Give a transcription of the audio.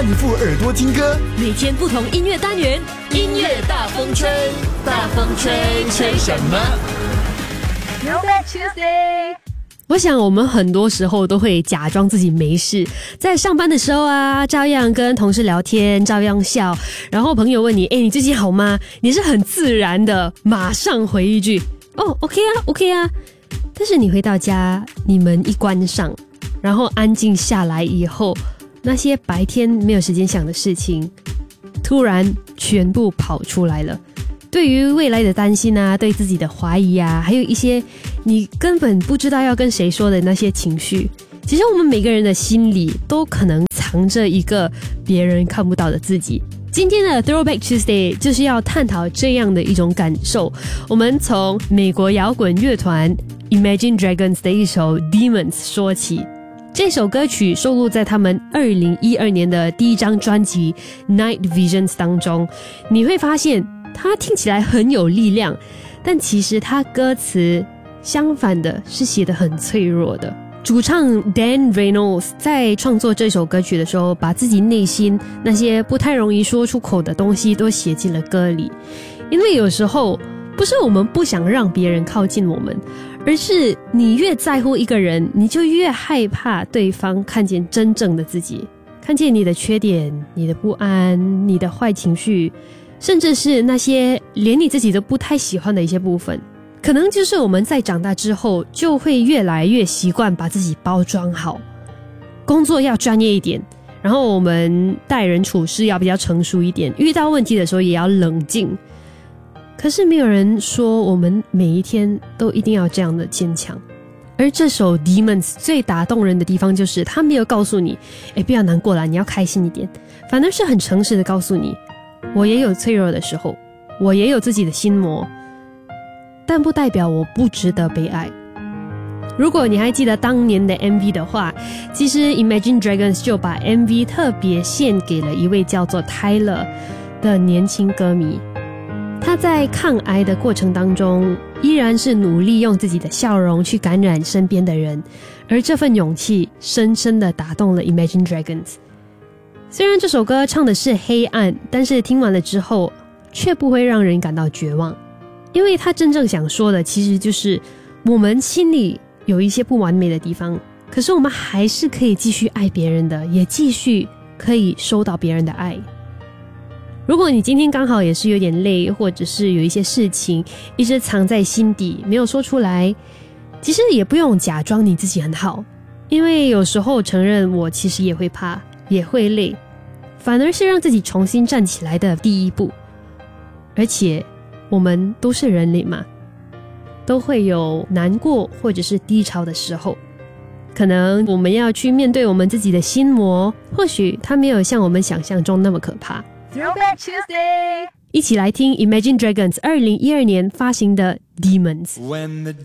换一副耳朵听歌， 每天不同音乐单元， 音乐大风吹，大风吹，吹什么 ？Throwback Tuesday。我想我们很多时候都会假装自己没事，在上班的时候啊，照样跟同事聊天，照样笑，然后朋友问你，你最近好吗？你是很自然的马上回一句，哦 OK 啊 OK 啊。但是你回到家，你门一关上，然后安静下来以后，那些白天没有时间想的事情突然全部跑出来了。对于未来的担心啊，对自己的怀疑啊，还有一些你根本不知道要跟谁说的那些情绪，其实我们每个人的心里都可能藏着一个别人看不到的自己。今天的 Throwback Tuesday 就是要探讨这样的一种感受。我们从美国摇滚乐团 Imagine Dragons 的一首 Demons 说起。这首歌曲收录在他们2012年的第一张专辑 Night Visions 当中。你会发现它听起来很有力量，但其实它歌词相反的是写得很脆弱的。主唱 Dan Reynolds 在创作这首歌曲的时候，把自己内心那些不太容易说出口的东西都写进了歌里。因为有时候不是我们不想让别人靠近我们，而是你越在乎一个人，你就越害怕对方看见真正的自己，看见你的缺点，你的不安，你的坏情绪，甚至是那些连你自己都不太喜欢的一些部分。可能就是我们在长大之后就会越来越习惯把自己包装好，工作要专业一点，然后我们待人处事要比较成熟一点，遇到问题的时候也要冷静。可是没有人说我们每一天都一定要这样的坚强。而这首 Demons 最打动人的地方就是他没有告诉你不要难过啦，你要开心一点，反而是很诚实的告诉你，我也有脆弱的时候，我也有自己的心魔，但不代表我不值得被爱。如果你还记得当年的 MV 的话，其实 Imagine Dragons 就把 MV 特别献给了一位叫做 Tyler 的年轻歌迷。他在抗癌的过程当中，依然是努力用自己的笑容去感染身边的人，而这份勇气深深地打动了 Imagine Dragons。虽然这首歌唱的是黑暗，但是听完了之后却不会让人感到绝望，因为他真正想说的其实就是我们心里有一些不完美的地方，可是我们还是可以继续爱别人的，也继续可以收到别人的爱。如果你今天刚好也是有点累，或者是有一些事情一直藏在心底没有说出来，其实也不用假装你自己很好，因为有时候承认我其实也会怕，也会累，反而是让自己重新站起来的第一步。而且我们都是人类嘛，都会有难过或者是低潮的时候，可能我们要去面对我们自己的心魔，或许它没有像我们想象中那么可怕。 Throwback Tuesday， 一起来听 Imagine Dragons 2012年发行的 Demons。